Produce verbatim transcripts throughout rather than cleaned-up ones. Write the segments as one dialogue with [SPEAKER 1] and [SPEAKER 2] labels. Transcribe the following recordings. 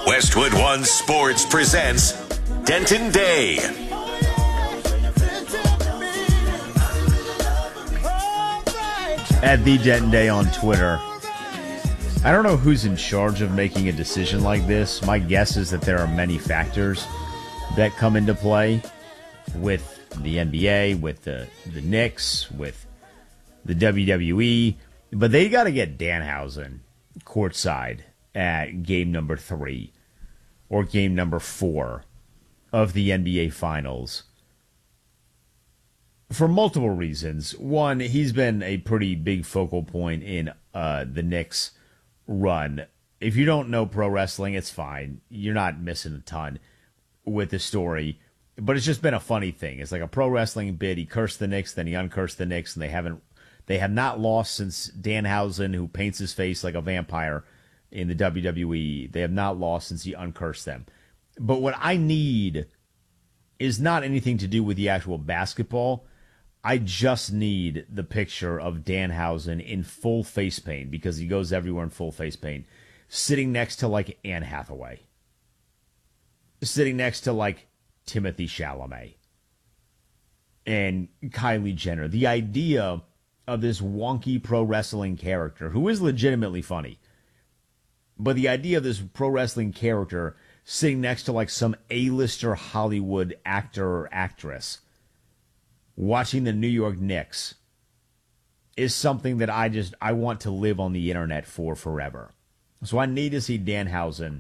[SPEAKER 1] Westwood One Sports presents Denton Day.
[SPEAKER 2] At the Denton Day on Twitter. I don't know who's in charge of making a decision like this. My guess is that there are many factors that come into play with the N B A, with the, the Knicks, with the W W E. But they got to get Danhausen courtside at game number three or game number four of the N B A Finals for multiple reasons. One, he's been a pretty big focal point in uh, the Knicks' run. If you don't know pro wrestling, it's fine. You're not missing a ton with the story. But it's just been a funny thing. It's like a pro wrestling bit. He cursed the Knicks, then he uncursed the Knicks, and they haven't They have not lost since Danhausen, who paints his face like a vampire in the W W E. They have not lost since he uncursed them. But what I need is not anything to do with the actual basketball. I just need the picture of Danhausen in full face paint, because he goes everywhere in full face paint, sitting next to like Anne Hathaway, sitting next to like Timothy Chalamet and Kylie Jenner. The idea of this wonky pro wrestling character, who is legitimately funny, but the idea of this pro wrestling character sitting next to like some A-lister Hollywood actor or actress watching the New York Knicks is something that I just, I want to live on the internet for forever. So I need to see Danhausen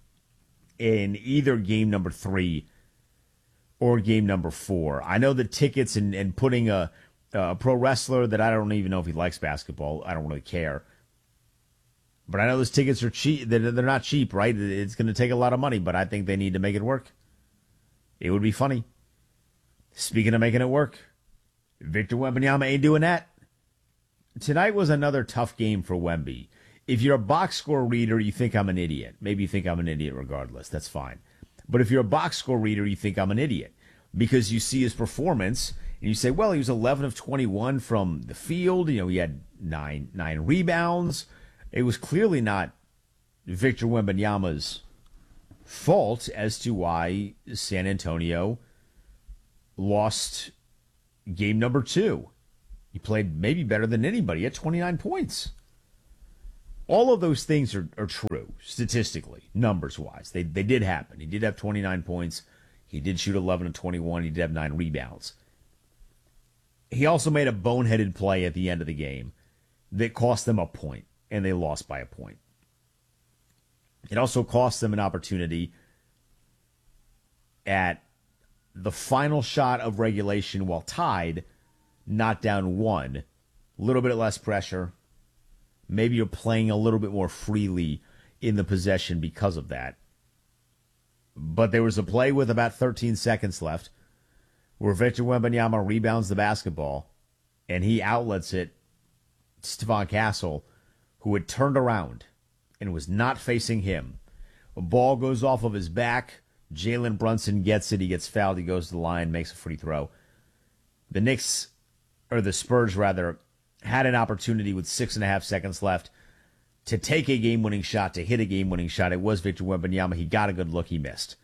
[SPEAKER 2] in either game number three or game number four. I know the tickets and, and putting a a pro wrestler that I don't even know if he likes basketball. I don't really care. But I know those tickets are cheap. They're, they're not cheap, right? It's going to take a lot of money, but I think they need to make it work. It would be funny. Speaking of making it work, Victor Wembanyama ain't doing that. Tonight was another tough game for Wemby. If you're a box score reader, you think I'm an idiot. Maybe you think I'm an idiot regardless. That's fine. But if you're a box score reader, you think I'm an idiot because you see his performance and you say, well, he was eleven of twenty-one from the field. You know, he had nine nine rebounds. It was clearly not Victor Wembanyama's fault as to why San Antonio lost game number two. He played maybe better than anybody. He had twenty-nine points. All of those things are, are true, statistically, numbers-wise. They, they did happen. He did have twenty-nine points. He did shoot eleven of twenty-one. He did have nine rebounds. He also made a boneheaded play at the end of the game that cost them a point, and they lost by a point. It also cost them an opportunity at the final shot of regulation while tied, not down one. A little bit less pressure. Maybe you're playing a little bit more freely in the possession because of that. But there was a play with about thirteen seconds left where Victor Wembanyama rebounds the basketball, and he outlets it to Stephon Castle, who had turned around and was not facing him. A ball goes off of his back. Jalen Brunson gets it. He gets fouled. He goes to the line, makes a free throw. The Knicks, or the Spurs rather, had an opportunity with six and a half seconds left to take a game-winning shot, to hit a game-winning shot. It was Victor Wembanyama. He got a good look. He missed.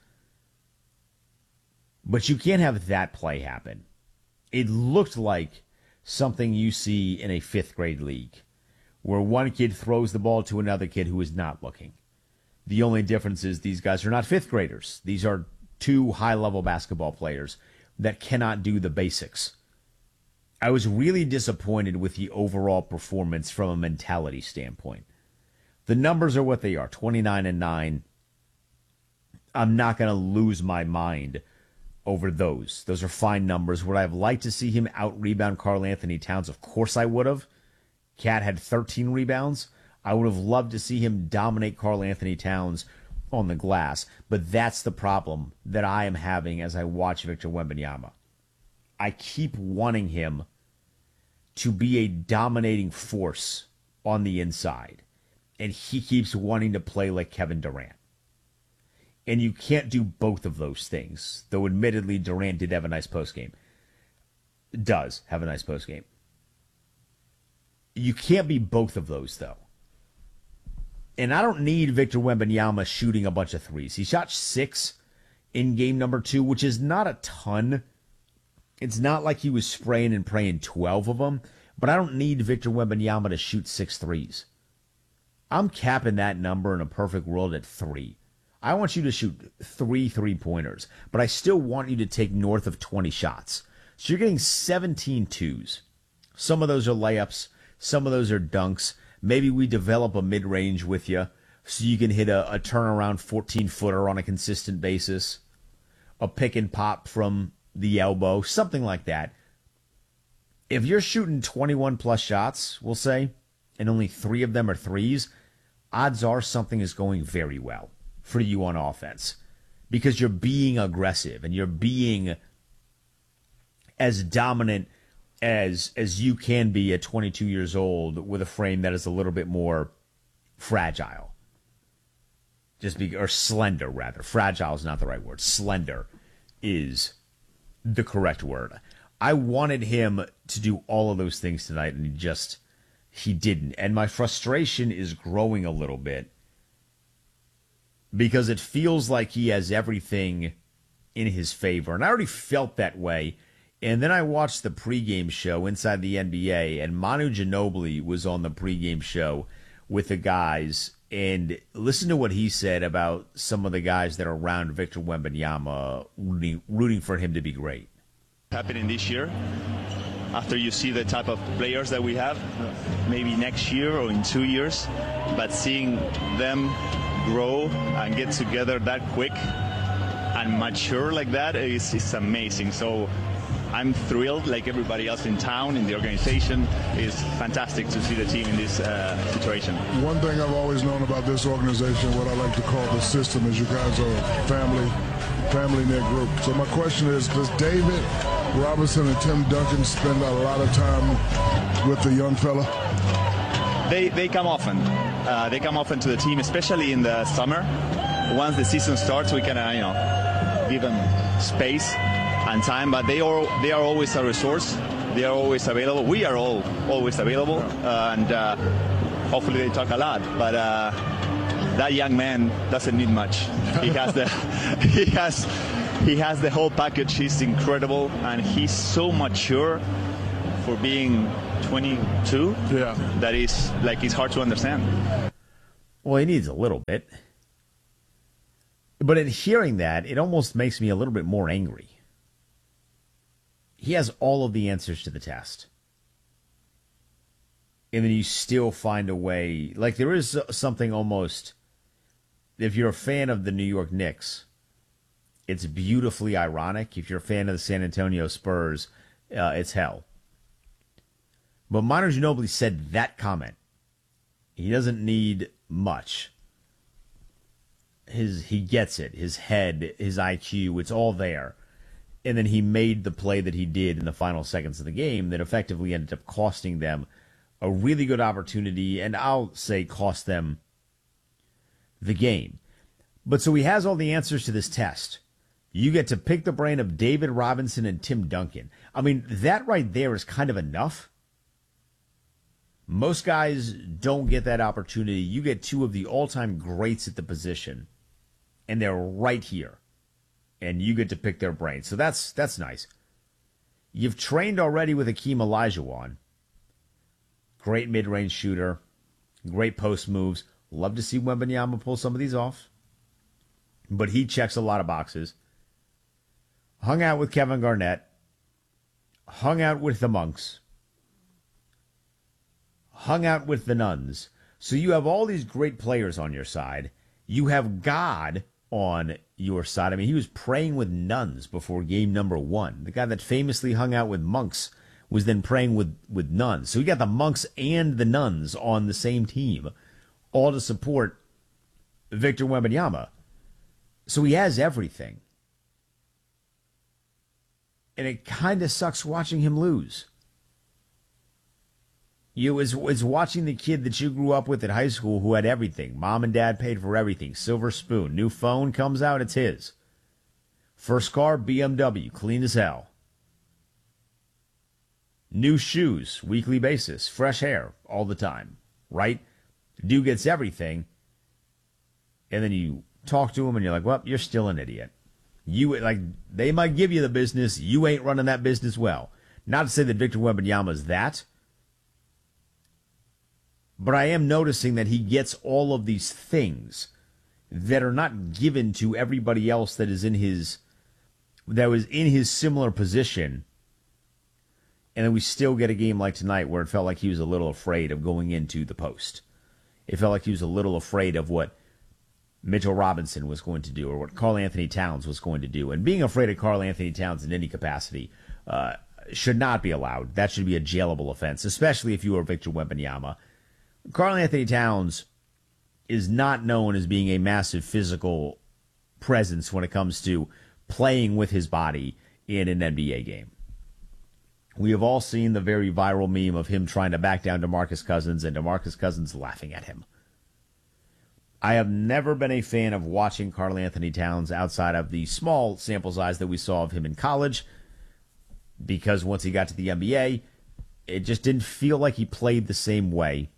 [SPEAKER 2] But you can't have that play happen. It looked like something you see in a fifth grade league, where one kid throws the ball to another kid who is not looking. The only difference is these guys are not fifth graders. These are two high-level basketball players that cannot do the basics. I was really disappointed with the overall performance from a mentality standpoint. The numbers are what they are, twenty-nine and nine. I'm not going to lose my mind over those. Those are fine numbers. Would I have liked to see him out-rebound Karl Anthony Towns? Of course I would have. Cat had thirteen rebounds. I would have loved to see him dominate Karl Anthony Towns on the glass. But that's the problem that I am having as I watch Victor Wembanyama. I keep wanting him to be a dominating force on the inside. And he keeps wanting to play like Kevin Durant. And you can't do both of those things. Though admittedly, Durant did have a nice postgame. Does have a nice postgame. You can't be both of those, though. And I don't need Victor Wembanyama shooting a bunch of threes. He shot six in game number two, which is not a ton. It's not like he was spraying and praying twelve of them, but I don't need Victor Wembanyama to shoot six threes. I'm capping that number in a perfect world at three. I want you to shoot three three-pointers, but I still want you to take north of twenty shots. So you're getting seventeen twos. Some of those are layups. Some of those are dunks. Maybe we develop a mid-range with you so you can hit a, a turnaround fourteen-footer on a consistent basis. A pick and pop from the elbow, something like that. If you're shooting twenty-one plus shots, we'll say, and only three of them are threes, odds are something is going very well for you on offense because you're being aggressive and you're being as dominant as as you can be at twenty-two years old with a frame that is a little bit more fragile. Just be, or slender, rather. Fragile is not the right word. Slender is the correct word. I wanted him to do all of those things tonight, and he just, he didn't. And my frustration is growing a little bit because it feels like he has everything in his favor. And I already felt that way. And then I watched the pregame show inside the N B A, and Manu Ginobili was on the pregame show with the guys. And listen to what he said about some of the guys that are around Victor Wembanyama, rooting, rooting for him to be great.
[SPEAKER 3] Happening this year, after you see the type of players that we have, maybe next year or in two years, but seeing them grow and get together that quick and mature like that is, is amazing. So I'm thrilled, like everybody else in town, in the organization. It's fantastic to see the team in this uh, situation.
[SPEAKER 4] One thing I've always known about this organization, what I like to call the system, is you guys are a family, family knit group. So my question is, does David Robinson and Tim Duncan spend a lot of time with the young fella?
[SPEAKER 3] They they come often. Uh, they come often to the team, especially in the summer. Once the season starts, we can uh, you know give them space and time, but they are they are always a resource. They are always available. We are all always available, uh, and uh, hopefully they talk a lot. But uh, that young man doesn't need much. He has the he has he has the whole package. He's incredible, and he's so mature for being twenty-two.
[SPEAKER 4] Yeah,
[SPEAKER 3] that is like it's hard to understand.
[SPEAKER 2] Well, he needs a little bit, but in hearing that, it almost makes me a little bit more angry. He has all of the answers to the test. And then you still find a way. Like, there is something almost, if you're a fan of the New York Knicks, it's beautifully ironic. If you're a fan of the San Antonio Spurs, uh, it's hell. But Manu Ginobili said that comment. He doesn't need much. His He gets it. His head, his I Q, it's all there. And then he made the play that he did in the final seconds of the game that effectively ended up costing them a really good opportunity, and I'll say cost them the game. But so he has all the answers to this test. You get to pick the brain of David Robinson and Tim Duncan. I mean, that right there is kind of enough. Most guys don't get that opportunity. You get two of the all-time greats at the position, and they're right here. And you get to pick their brains. So that's that's nice. You've trained already with Akeem Olajuwon. Great mid-range shooter. Great post moves. Love to see Wembanyama pull some of these off. But he checks a lot of boxes. Hung out with Kevin Garnett. Hung out with the Monks. Hung out with the Nuns. So you have all these great players on your side. You have God on your side. I mean, he was praying with nuns before game number one. The guy that famously hung out with monks was then praying with, with nuns. So we got the monks and the nuns on the same team, all to support Victor Wembanyama. So he has everything. And it kind of sucks watching him lose. You is is watching the kid that you grew up with at high school who had everything. Mom and dad paid for everything. Silver spoon. New phone comes out, it's his. First car, B M W, clean as hell. New shoes, weekly basis. Fresh hair, all the time. Right? Dude gets everything, And then you talk to him and you're like, well, you're still an idiot. You like they might give you the business, you ain't running that business well. Not to say that Victor Wembanyama is that, but I am noticing that he gets all of these things that are not given to everybody else that is in his that was in his similar position. And then we still get a game like tonight where it felt like he was a little afraid of going into the post. It felt like he was a little afraid of what Mitchell Robinson was going to do or what Karl Anthony Towns was going to do. And being afraid of Karl Anthony Towns in any capacity uh, should not be allowed. That should be a jailable offense, especially if you are Victor Wembanyama. Karl Anthony Towns is not known as being a massive physical presence when it comes to playing with his body in an N B A game. We have all seen the very viral meme of him trying to back down DeMarcus Cousins and DeMarcus Cousins laughing at him. I have never been a fan of watching Karl Anthony Towns outside of the small sample size that we saw of him in college, because once he got to the N B A, it just didn't feel like he played the same way.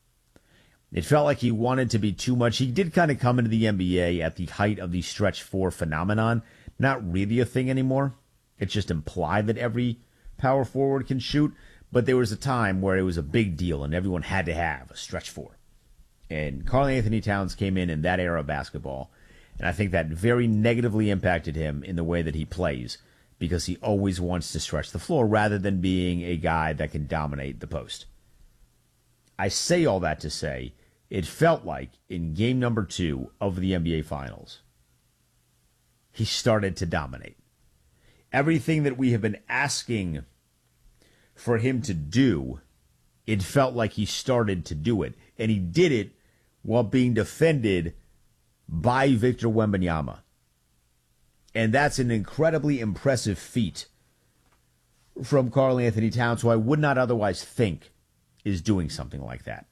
[SPEAKER 2] It felt like he wanted to be too much. He did kind of come into the N B A at the height of the stretch four phenomenon. Not really a thing anymore. It's just implied that every power forward can shoot, but there was a time where it was a big deal and everyone had to have a stretch four. And Karl Anthony Towns came in in that era of basketball, and I think that very negatively impacted him in the way that he plays, because he always wants to stretch the floor rather than being a guy that can dominate the post. I say all that to say, it felt like in game number two of the N B A Finals, he started to dominate. Everything that we have been asking for him to do, it felt like he started to do it. And he did it while being defended by Victor Wembanyama. And that's an incredibly impressive feat from Karl Anthony Towns, who I would not otherwise think is doing something like that.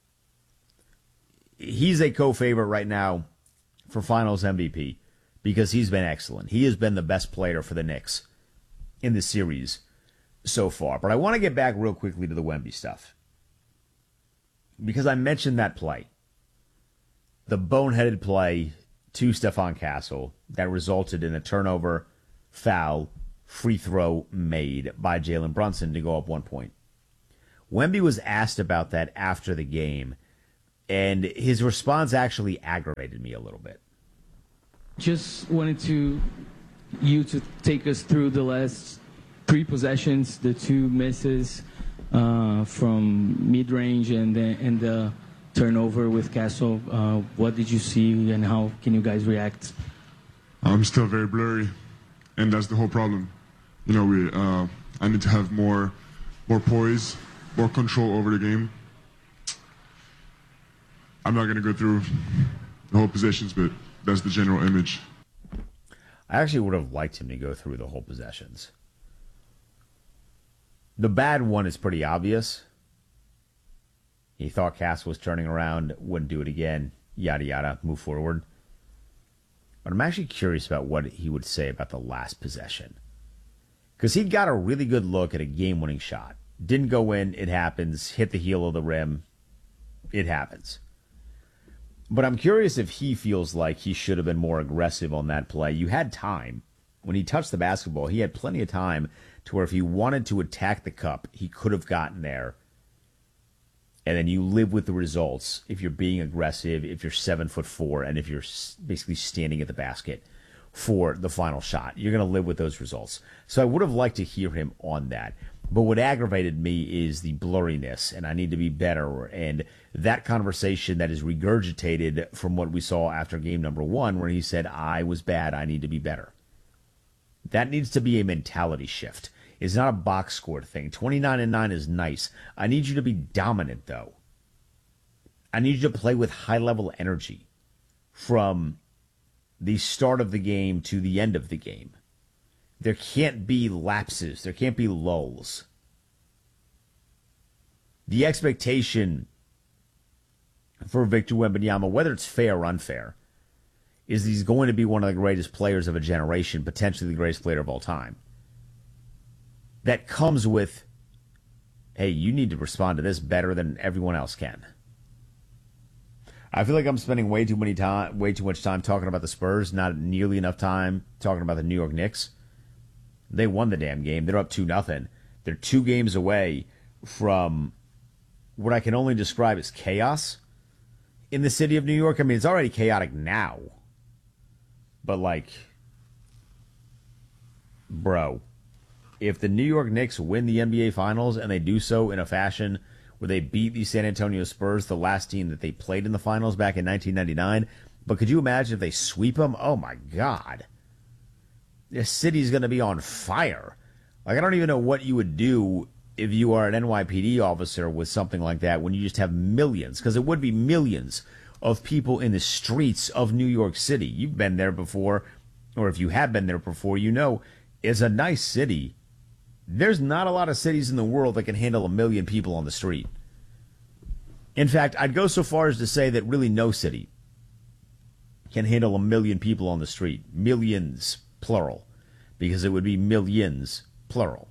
[SPEAKER 2] He's a co-favorite right now for Finals M V P because he's been excellent. He has been the best player for the Knicks in the series so far. But I want to get back real quickly to the Wemby stuff, because I mentioned that play, the boneheaded play to Stephon Castle that resulted in a turnover, foul, free throw made by Jalen Brunson to go up one point. Wemby was asked about that after the game, and his response actually aggravated me a little bit.
[SPEAKER 5] Just wanted to you to take us through the last three possessions, the two misses uh, from mid-range and the, and the turnover with Castle. Uh, what did you see, and how can you guys react?
[SPEAKER 6] I'm still very blurry, and that's the whole problem. You know, we uh, I need to have more, more poise, more control over the game. I'm not going to go through the whole possessions, but that's the general image.
[SPEAKER 2] I actually would have liked him to go through the whole possessions. The bad one is pretty obvious. He thought Cass was turning around, wouldn't do it again, yada yada, move forward. But I'm actually curious about what he would say about the last possession, because he got a really good look at a game-winning shot. Didn't go in, it happens. Hit the heel of the rim, it happens. But I'm curious if he feels like he should have been more aggressive on that play. You had time. When he touched the basketball, he had plenty of time to where if he wanted to attack the cup, he could have gotten there. And then you live with the results if you're being aggressive, if you're seven foot four, and if you're basically standing at the basket for the final shot. You're going to live with those results. So I would have liked to hear him on that. But what aggravated me is the blurriness, and I need to be better. And that conversation that is regurgitated from what we saw after game number one, where he said, I was bad, I need to be better. That needs to be a mentality shift. It's not a box score thing. twenty-nine and nine is nice. I need you to be dominant, though. I need you to play with high-level energy from the start of the game to the end of the game. There can't be lapses. There can't be lulls. The expectation for Victor Wembanyama, whether it's fair or unfair, is he's going to be one of the greatest players of a generation, potentially the greatest player of all time. That comes with, hey, you need to respond to this better than everyone else can. I feel like I'm spending way too many time, way too much time talking about the Spurs, not nearly enough time talking about the New York Knicks. They won the damn game. They're up two nothing. They're two games away from what I can only describe as chaos in the city of New York. I mean, it's already chaotic now. But, like, bro, if the New York Knicks win the N B A Finals and they do so in a fashion where they beat the San Antonio Spurs, the last team that they played in the finals back in nineteen ninety-nine, but could you imagine if they sweep them? Oh, my God. This city's going to be on fire. Like, I don't even know what you would do if you are an N Y P D officer with something like that when you just have millions, because it would be millions of people in the streets of New York City. You've been there before, or if you have been there before, you know it's a nice city. There's not a lot of cities in the world that can handle a million people on the street. In fact, I'd go so far as to say that really no city can handle a million people on the street. Millions, plural, because it would be millions, plural.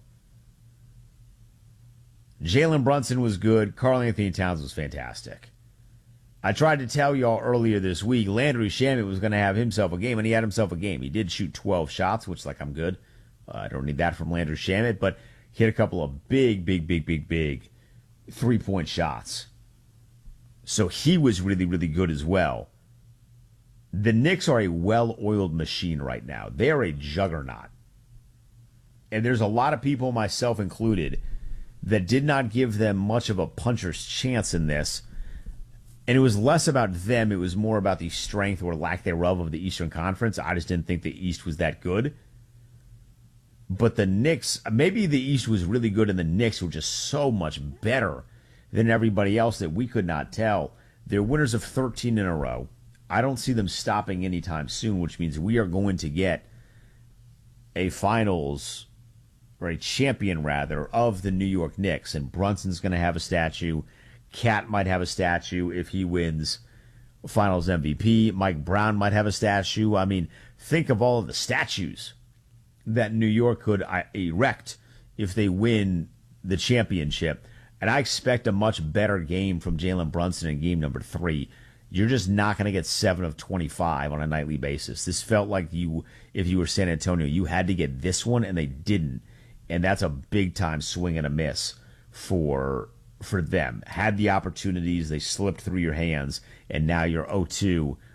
[SPEAKER 2] Jalen Brunson was good. Karl Anthony Towns was fantastic. I tried to tell y'all earlier this week, Landry Shamet was going to have himself a game, and he had himself a game. He did shoot twelve shots, which, like, I'm good. Uh, I don't need that from Landry Shamet, but he hit a couple of big, big, big, big, big three-point shots. So he was really, really good as well. The Knicks are a well-oiled machine right now. They are a juggernaut. And there's a lot of people, myself included, that did not give them much of a puncher's chance in this. And it was less about them. It was more about the strength or lack thereof of the Eastern Conference. I just didn't think the East was that good. But the Knicks, maybe the East was really good and the Knicks were just so much better than everybody else that we could not tell. They're winners of thirteen in a row. I don't see them stopping anytime soon, which means we are going to get a finals, or a champion, rather, of the New York Knicks. And Brunson's going to have a statue. Cat might have a statue if he wins finals M V P. Mike Brown might have a statue. I mean, think of all of the statues that New York could erect if they win the championship. And I expect a much better game from Jalen Brunson in game number three. You're just not going to get seven of twenty-five on a nightly basis. This felt like you, if you were San Antonio, you had to get this one, and they didn't. And that's a big-time swing and a miss for for them. Had the opportunities, they slipped through your hands, and now you're oh two